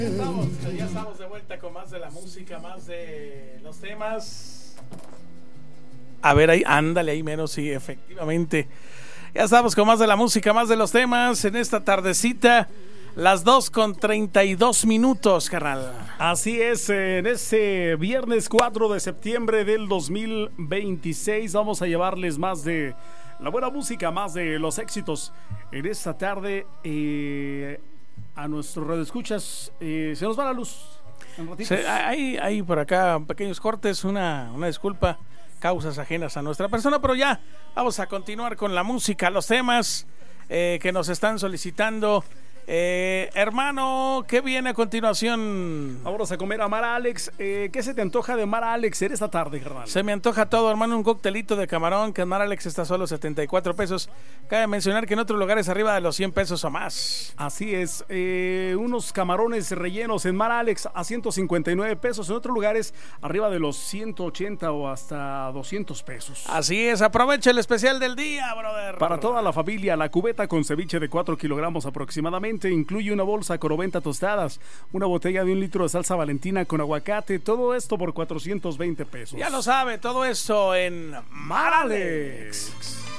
Ya estamos de vuelta con más de la música, más de los temas. A ver, ahí, ándale, ahí menos, sí, efectivamente. Ya estamos con más de la música, más de los temas en esta tardecita. Las 2:32, carnal. Así es, en este viernes 4 de septiembre del 2026 vamos a llevarles más de la buena música, más de los éxitos. En esta tarde a nuestros radioescuchas se nos va la luz. Hay por acá pequeños cortes, una disculpa, causas ajenas a nuestra persona, pero ya vamos a continuar con la música, los temas que nos están solicitando. Hermano, ¿qué viene a continuación? Vamos a comer a Mara Alex. ¿Qué se te antoja de Mara Alex en esta tarde, carnal? Se me antoja todo, hermano, un coctelito de camarón que en Mara Alex está solo 74 pesos. Cabe mencionar que en otros lugares arriba de los 100 pesos o más. Así es, unos camarones rellenos en Mara Alex a 159 pesos. En otros lugares arriba de los 180 o hasta 200 pesos. Así es, aprovecha el especial del día, brother. Para toda la familia, la cubeta con ceviche de 4 kilogramos aproximadamente incluye una bolsa con 90 tostadas, una botella de 1 litro de salsa Valentina con aguacate, todo esto por 420 pesos. Ya lo sabe, todo esto en Mara Alex.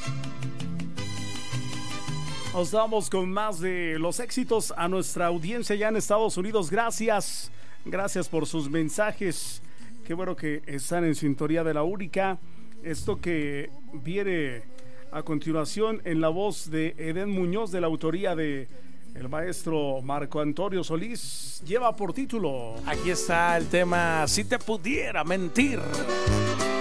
Nos vamos con más de los éxitos a nuestra audiencia ya en Estados Unidos. Gracias por sus mensajes. Qué bueno que están en sintonía de la única. Esto que viene a continuación en la voz de Edén Muñoz, de la autoría de el maestro Marco Antonio Solís, lleva por título. Aquí está el tema Si te pudiera mentir.